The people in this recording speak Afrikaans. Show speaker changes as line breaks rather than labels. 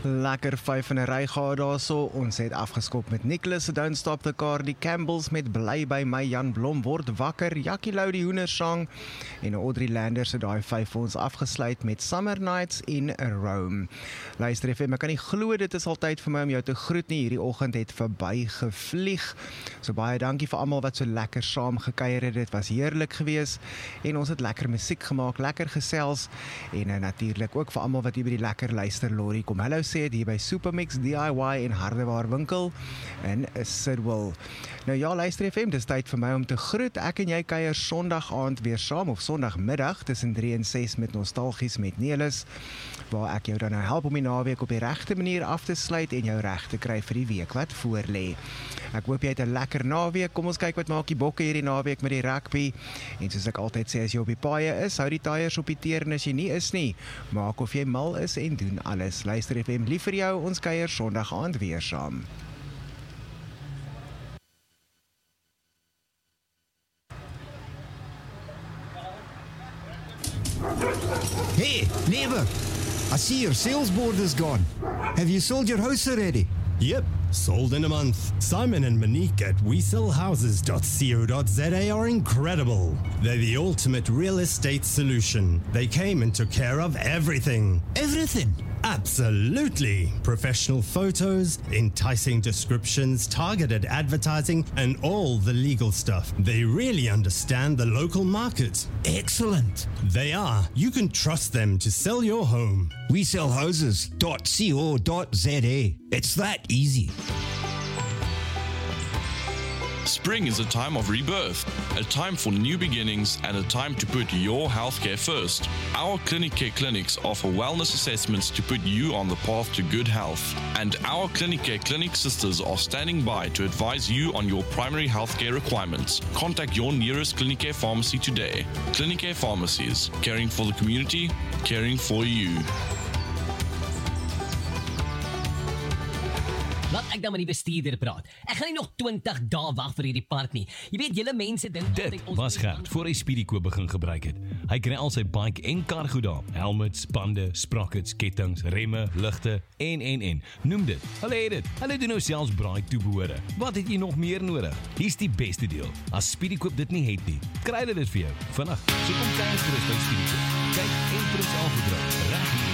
Lekker 5 in 'n ry gehad daarso. Ons het afgeskop met Nicholas, Don't Stop the Car, die Campbells met Bly by my, Jan Blom word wakker, Jackie Lou die Hoendersang en Audrey Landers het daai 5 vir ons afgesluit met Summer Nights in Rome. Luister FM, ek kan nie glo dit is al tyd vir my om jou te groet nie. Hierdie oggend het verby gevlieg. So baie dankie vir almal wat so lekker saam gekuier het. Dit was heerlik geweest en ons het lekker musiek gemaak, lekker gesels en natuurlik ook vir almal wat hier by die lekker luister Lori kom. Hallo sê het hier by Supermix DIY en Hardewaar winkel in Sidwell. Nou ja, luister FM, dis tyd vir my om te groet. Ek en jy kuier Sondag aand weer saam of Sondagmiddag tussen 3 en 6 met Nostalgies met Nelis, waar ek jou dan nou help om die naweek op die regte manier af te sluit en jou reg te kry vir die week wat voorlê. Ek hoop jy het 'n lekker naweek. Kom ons kyk wat maak die bokke hierdie naweek met die rugby. En soos ek altyd sê, as jy op die paaie is, hou die tyres op die teer en as jy nie is nie, maak of jy mal is en doen alles. Luister FM, lief vir jou, ons kuier Sondag aand weer saam.
Hey, neighbor, I see your sales board is gone. Have you sold your house already?
Yep, sold in a month. Simon and Monique at WeSellHouses.co.za are incredible. They're the ultimate real estate solution. They came and took care of everything.
Everything?
Absolutely. Professional photos, enticing descriptions, targeted advertising, and all the legal stuff. They really understand the local market.
Excellent.
They are. You can trust them to sell your home.
WeSellHouses.co.za. It's that easy.
Spring is a time of rebirth, a time for new beginnings and a time to put your healthcare first. Our Clinic Care clinics offer wellness assessments to put you on the path to good health. And our Clinic Care clinic sisters are standing by to advise you on your primary healthcare requirements. Contact your nearest Clinic Care pharmacy today. Clinic Care Pharmacies, caring for the community, caring for you.
Laat ek dan met die bestuurder praat. Ek gaan nie nog 20 dae wag vir hierdie park nie. Jy weet, julle mense dink
Dit was Gert voor hy Speedyco begin gebruik het. Hy kry al sy bike en kar goed daar. Helmets, bande, sprockets, kettings, remme, ligte en. Noem dit. Hulle het dit. Hulle doen nou selfs braai toebehore. Wat het jy nog meer nodig? Hier's die beste deel. As Speedyco dit nie het nie, kry hulle dit vir jou. Vandag. So kom kyk gerus by Speedyco. Kyk en prins afgedruk. Reg hier.